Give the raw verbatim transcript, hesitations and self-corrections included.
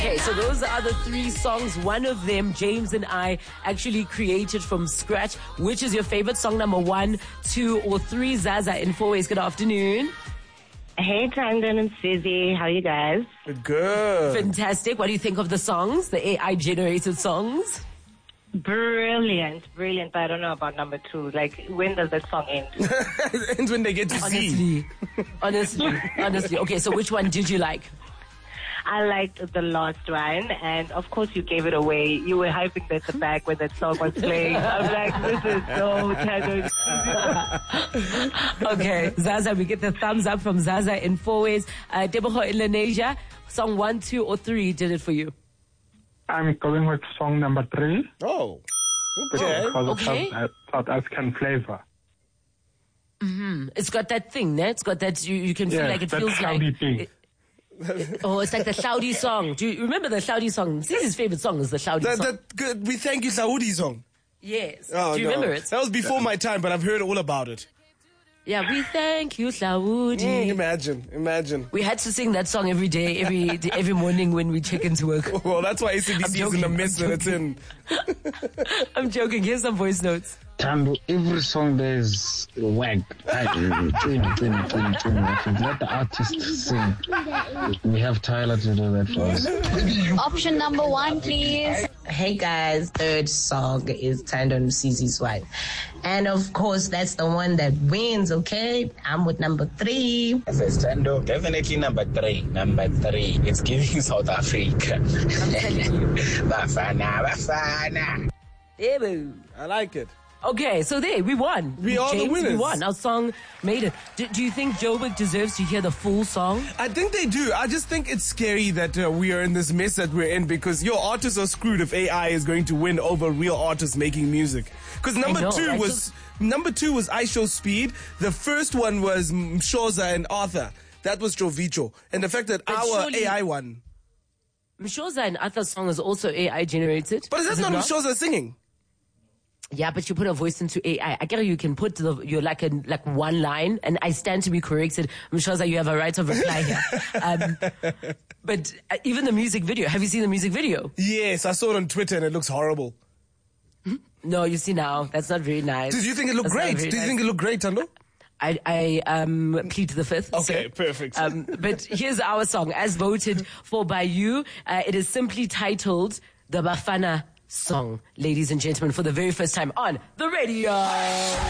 Okay, so those are the three songs. One of them, James and I actually created from scratch. Which is your favorite song, number one, two, or three? Zaza in Four Ways. Good afternoon. Hey, Tandon and Susie. How are you guys? Good. Fantastic. What do you think of the songs, the A I-generated songs? Brilliant, brilliant. But I don't know about number two. Like, when does that song end? It ends when they get to see. Honestly, honestly, honestly. Okay, so which one did you like? I liked the last one, and of course you gave it away. You were hyping at the back when that song was playing. I'm like, this is so Tandon. Okay, Zaza, we get the thumbs up from Zaza in Four Ways. Uh, Deboho in Lenasia, song one, two, or three did it for you? I'm going with song number three. Oh, okay. Because Okay. of South, South African flavor. Mm-hmm. It's got that thing, né? It's got that, you, you can feel Yes, like it that feels like... cloudy thing. It, oh, it's like the Saudi song. Do you remember the Saudi song? Zizi's favorite song is the Saudi That, song. that good. We thank you, Saudi song. Yes. Oh, Do you no. remember it? That was before my time, but I've heard all about it. Yeah, we thank you, Saudi. Mm, imagine, imagine. We had to sing that song every day, every day, every morning when we check into work. Well, that's why A C B C is in the joking, mess I'm that it's in. I'm joking. Here's some voice notes. Tambo, every song there is wag. Let the artist sing. We have Tyler to do that for us. Option number one, please. Hey guys, third song is Tandon Cece's wife. And of course, that's the one that wins, okay? I'm with number three. As a Tando, definitely number three. Number three. It's giving South Africa. Bafana, Bafana. Yeah, boo. I like it. Okay, so there, we won. We are the James, winners. We won. Our song made it. Do, do you think Joburg deserves to hear the full song? I think they do. I just think it's scary that uh, we are in this mess that we're in because your artists are screwed if A I is going to win over real artists making music. Because number know, two right? was So- number two was I Show Speed. The first one was Mshoza and Arthur. That was Jovicho. And the fact that But our surely- A I won. Mshoza and Arthur's song is also A I generated. But is that it not Mshoza singing? Yeah, but you put a voice into A I. I get you can put the, you're like a, like one line, and I stand to be corrected. Mshoza, you have a right of reply here. Um, but uh, even the music video. Have you seen the music video? Yes, I saw it on Twitter and it looks horrible. No, you see now. That's not very nice. Did you think it looked That's not great? very Did you nice. think it looked great, Tando? I, I um, plead the fifth. Okay, sir. perfect. Um, but here's our song, as voted for by you. Uh, it is simply titled The Bafana Song, ladies and gentlemen, for the very first time on the radio.